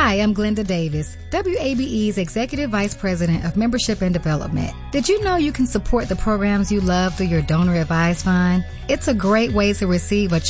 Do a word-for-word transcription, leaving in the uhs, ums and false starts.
Hi, I'm Glenda Davis, W A B E's Executive Vice President of Membership and Development. Did you know you can support the programs you love through your Donor Advised Fund? It's a great way to receive a